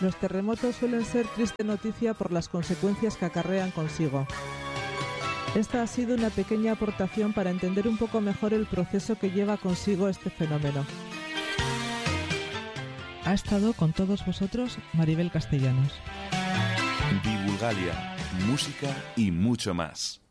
Los terremotos suelen ser triste noticia por las consecuencias que acarrean consigo. Esta ha sido una pequeña aportación para entender un poco mejor el proceso que lleva consigo este fenómeno. Ha estado con todos vosotros Maribel Castellanos. Divulgalia, música y mucho más.